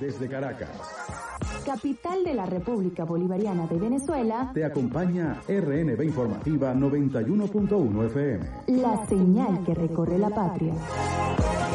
Desde Caracas, capital de la República Bolivariana de Venezuela, te acompaña RNB Informativa 91.1 FM. La señal que recorre la patria.